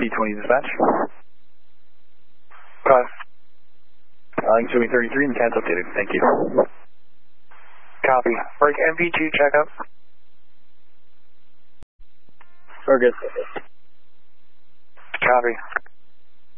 P20 dispatch. Five. Showing 33 and the CAD's updated. Thank you. Copy. Break MV2 checkup. We're good. Copy.